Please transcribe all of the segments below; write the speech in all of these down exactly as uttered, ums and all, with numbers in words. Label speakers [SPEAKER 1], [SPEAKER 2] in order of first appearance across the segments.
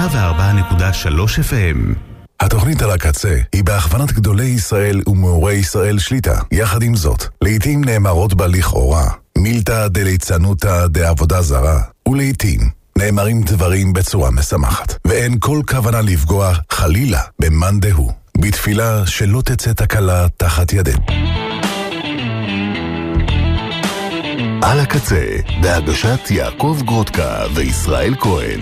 [SPEAKER 1] מאה וארבע נקודה שלוש אף אם.
[SPEAKER 2] התוכנית על הקצה היא בהכוונת גדולי ישראל ומאורי ישראל שליטה. יחד עם זאת, לעתים נאמרות בה לכאורה מילתא דליצנותא דעבודה זרה, ולעתים נאמרים דברים בצורה משמחת, ואין כל כוונה לפגוע חלילה במאן דהוא, בתפילה שלא תצא תקלה תחת ידינו.
[SPEAKER 1] על הקצה, בהגשת יעקב גרודקה וישראל כהן.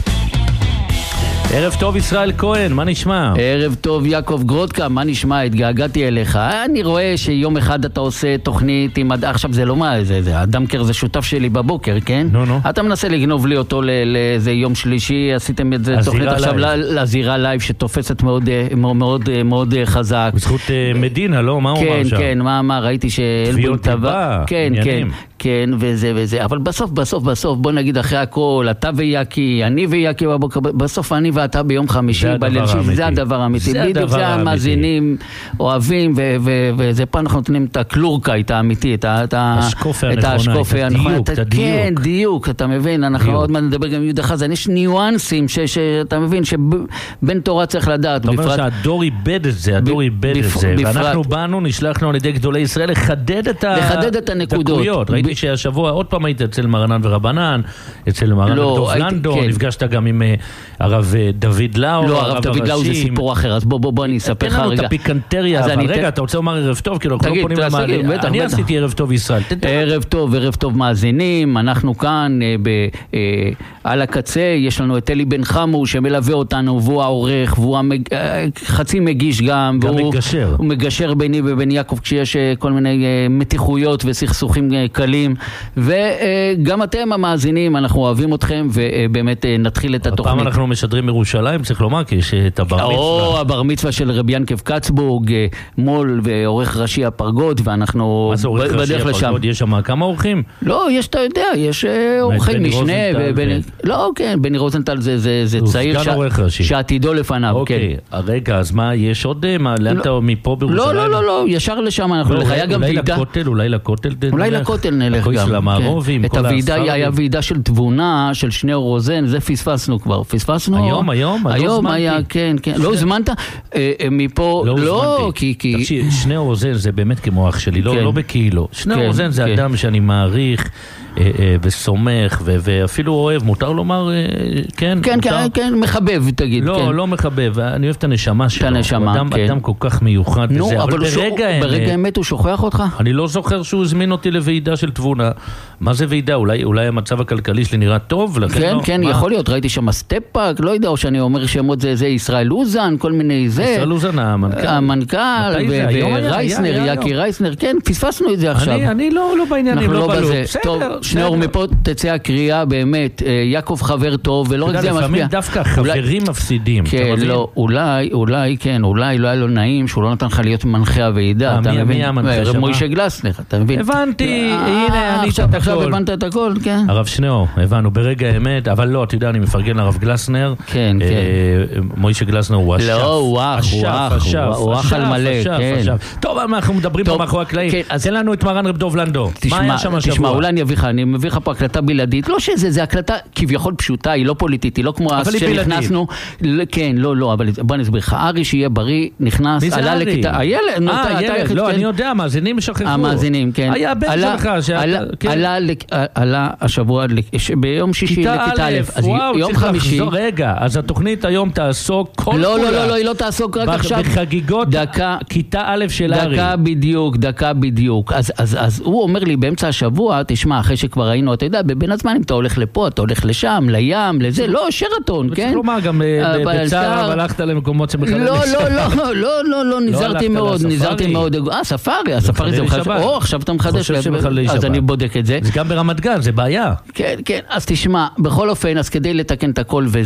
[SPEAKER 3] ערב טוב ישראל כהן, מה נשמע?
[SPEAKER 4] ערב טוב יעקב גרודקה, מה נשמע? התגעגעתי אליך. אני רואה שיום אחד אתה עושה תוכנית עם... עכשיו זה לא מה, זה, זה, הדמקר זה שותף שלי בבוקר, כן?
[SPEAKER 3] נו, נו.
[SPEAKER 4] אתה מנסה לגנוב לי אותו לאיזה יום שלישי, עשיתם את זה תוכנית עכשיו לזירה לייב שתופסת מאוד, מאוד, מאוד חזק.
[SPEAKER 3] בזכות מדינה, לא? מה הוא אמר שם?
[SPEAKER 4] כן, כן, מה אמר? ראיתי שאלבון טבע. כן, כן. כן, וזה וזה, אבל בסוף, בסוף, בסוף, בוא נגיד אחרי הכל, אתה ויקי, אני ויקי בבוקר, בסוף אני ואתה ביום חמישי, זה הדבר האמיתי, בדיוק זה המאזינים אוהבים, וזה פעם אנחנו נותנים את הקלורקה, את האמיתי, את
[SPEAKER 3] השקופה הנכונה, את הדיוק, את הדיוק.
[SPEAKER 4] כן, דיוק, אתה מבין, אנחנו עוד מעט נדבר גם יהודה חזן, יש ניואנסים שאתה מבין שבן תורה צריך לדעת.
[SPEAKER 3] אתה אומר שהדור איבד את זה, הדור איבד את זה, ואנחנו באנו, נשלחנו על ידי גדולי ישראל לחדד את הנקודות. שהשבוע עוד פעם היית אצל מרנן ורבנן, אצל מרנן ודוב לנדו, נפגשת גם עם הרב דוד לאו.
[SPEAKER 4] לא, הרב דוד לאו זה סיפור אחר, אז בוא בוא בוא אני אספר לך רגע.
[SPEAKER 3] תן לנו את הפיקנטריה, אבל רגע, אתה רוצה לומר ערב טוב? כאילו, אנחנו לא פונים למעלה. אני עשיתי ערב טוב ישראל.
[SPEAKER 4] ערב טוב, ערב טוב מאזינים, אנחנו כאן על הקצה, יש לנו את אלי בן חמו שמלווה אותנו, והוא העורך, והוא חצי מגיש גם.
[SPEAKER 3] גם מגשר.
[SPEAKER 4] הוא מגשר ביני ובין יעקב, כשיש כל מיני מתיחויות וסכסוכים קלים. וגם אתם המאזינים, אנחנו אוהבים אתכם, ובאמת נתחיל את התוכנית.
[SPEAKER 3] הפעם אנחנו משדרים מירושלים, צריך לומר, כי יש את הבר מצווה.
[SPEAKER 4] או, הבר מצווה של רבי ינקב קצבורג, מול ועורך ראשי הפרגוד, ואנחנו
[SPEAKER 3] מה זה עורך ראשי הפרגוד? יש שם כמה אורחים?
[SPEAKER 4] לא, יש, אתה יודע, יש אורחי משנה. לא, כן, בני רוזנטל זה צעיר שעתידו לפניו.
[SPEAKER 3] אוקיי, רגע, אז מה, יש עוד, לאן אתה מפה בירושלים?
[SPEAKER 4] לא, לא, לא, ישר לשם אנחנו לחיה גם ועידה.
[SPEAKER 3] אולי לכותל,
[SPEAKER 4] אולי לכותל נלך גם. את הוועידה היה ועידה של תבונה של שניאור רוזן, זה פספסנו כבר. פספסנו?
[SPEAKER 3] היום, היום?
[SPEAKER 4] היום היה, כן, כן. לא הזמנת? מפה, לא, כי...
[SPEAKER 3] תקשיב, שניאור רוזן זה באמת כמו אח שלי, לא בקהילו. שניאור רוזן זה אדם שאני מעריך וסומך ואפילו אוהב, מותר לומר, כן?
[SPEAKER 4] כן, כן, מחבב, תגיד.
[SPEAKER 3] לא, לא מחבב, אני אוהב את הנשמה שלו.
[SPEAKER 4] את הנשמה, כן.
[SPEAKER 3] אדם כל כך מיוחד בזה, אבל
[SPEAKER 4] ברגע האמת הוא שוכח אותך?
[SPEAKER 3] אני לא זוכר שהוא הזמין אותי לוועידה של תבונה. מה זה ועידה? אולי, אולי המצב הכלכלי שלי נראה טוב?
[SPEAKER 4] כן,
[SPEAKER 3] לא,
[SPEAKER 4] כן,
[SPEAKER 3] מה?
[SPEAKER 4] יכול להיות. ראיתי שם סטפאק, לא יודע, או שאני אומר שמות זה, זה ישראל אוזן, כל מיני זה.
[SPEAKER 3] ישראל אוזן, המנכ"ל.
[SPEAKER 4] המנכ"ל, ורייסנר, יקי רייסנר, כן, פספסנו את זה עכשיו.
[SPEAKER 3] אני, אני לא, לא בעניינים, לא בלו.
[SPEAKER 4] טוב, שניאור, מפה תצא הקריאה, באמת, יעקב חבר טוב, ולא רק זה משפיע.
[SPEAKER 3] לפעמים דווקא חברים מפסידים.
[SPEAKER 4] כן, לא, אולי, אולי, כן, אולי לא היה לו נעים, שהוא לא נתן לך להיות מנחה הוועידה.
[SPEAKER 3] מי המנחה שמה?
[SPEAKER 4] מוישה גלסנר, אתה מבין?
[SPEAKER 3] הבנתי, הנה, אני את
[SPEAKER 4] עכשיו הבנת את הכל, כן.
[SPEAKER 3] הרב שניאור, הבנו, ברגע האמת, אבל לא, אתה יודע, אני מפרגן לרב גלסנר.
[SPEAKER 4] כן, כן.
[SPEAKER 3] מוישה גלסנר הוא אשף.
[SPEAKER 4] לא, הוא אח, הוא אח, הוא אח על מלא, כן.
[SPEAKER 3] טוב, אנחנו מדברים פה מאחורי הקלעים. תן לנו את מרן רב דוב לנדו. מה היה שם השבוע?
[SPEAKER 4] תשמע, אולי אני אביא לך, אני מביא לך פה הקלטה בלעדית. לא שזה, זה הקלטה כביכול פשוטה, היא לא פוליטית, היא לא כמו אז שנכנסנו. כן, לא, לא, אבל בוא נסביר לך. ארי שיהיה בריא, נכנס, עלה לכיתה. הילד,
[SPEAKER 3] לא, אני יודע, המאזינים שכחו.
[SPEAKER 4] המאזינים, כן.
[SPEAKER 3] היה בן שלך.
[SPEAKER 4] עלה השבוע ביום שישי לכיתה א', אז יום חמישי.
[SPEAKER 3] רגע, אז התוכנית היום תעסוק כל כולה.
[SPEAKER 4] לא, לא, לא, היא לא תעסוק רק עכשיו.
[SPEAKER 3] בחגיגות כיתה א' של ארי.
[SPEAKER 4] דקה בדיוק, דקה בדיוק. אז הוא אומר לי באמצע השבוע, תשמע, אחרי שכבר ראינו, אתה יודע, בבין הזמנים אתה הולך לפה, אתה הולך לשם, לים, לזה, לא, שרתון, כן?
[SPEAKER 3] וצריך לומר, גם בצער, אבל הלכת למקומות שמחלל
[SPEAKER 4] לא, לא, לא, לא, לא, לא, נזרתי מאוד, נזרתי מאוד. אה, ספארי, הספארי זה מחדש. או, עכשיו אתה מחדש. אז אני בודק את זה.
[SPEAKER 3] זה גם ברמת גן, זה בעיה.
[SPEAKER 4] כן, כן, אז תשמע, בכל אופן, אז כדי לתקן את הכל וזה,